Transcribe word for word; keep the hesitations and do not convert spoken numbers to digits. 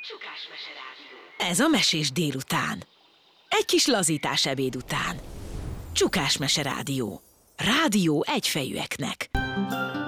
Csukásmese rádió. Ez a mesés délután. Egy kis lazítás ebéd után. Csukásmese rádió. Rádió egyfejűeknek.